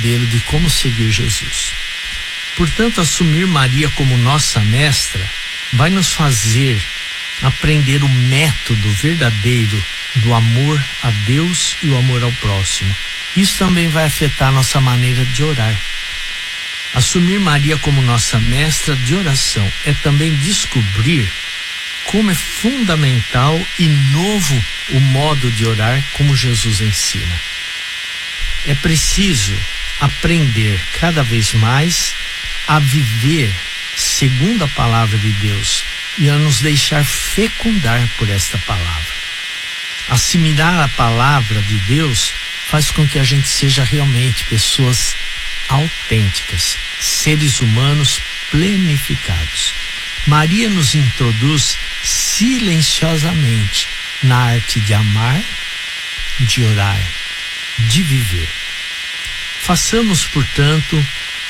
modelo de como seguir Jesus. Portanto, assumir Maria como nossa mestra vai nos fazer aprender o método verdadeiro do amor a Deus e o amor ao próximo. Isso também vai afetar nossa maneira de orar. Assumir Maria como nossa mestra de oração é também descobrir como é fundamental e novo o modo de orar como Jesus ensina. É preciso aprender cada vez mais a viver segundo a palavra de Deus e a nos deixar fecundar por esta palavra. Assimilar a palavra de Deus faz com que a gente seja realmente pessoas autênticas, seres humanos plenificados. Maria nos introduz silenciosamente na arte de amar, de orar, de viver. Façamos, portanto,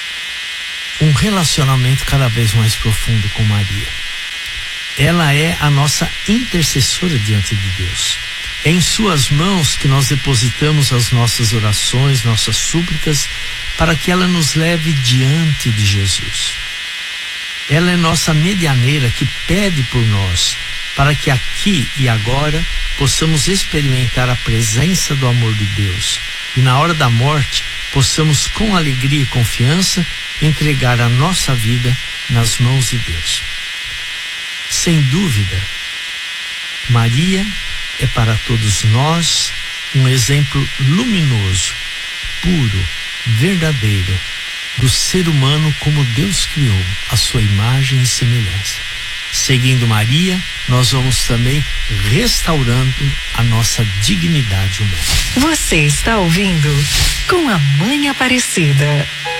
um relacionamento cada vez mais profundo com Maria. Ela é a nossa intercessora diante de Deus. É em suas mãos que nós depositamos as nossas orações, nossas súplicas, para que ela nos leve diante de Jesus. Ela é nossa medianeira que pede por nós, para que aqui e agora possamos experimentar a presença do amor de Deus e na hora da morte possamos com alegria e confiança entregar a nossa vida nas mãos de Deus. Sem dúvida, Maria é para todos nós um exemplo luminoso, puro, verdadeiro do ser humano como Deus criou, a sua imagem e semelhança. Seguindo Maria, nós vamos também restaurando a nossa dignidade humana. Você está ouvindo Com a Mãe Aparecida.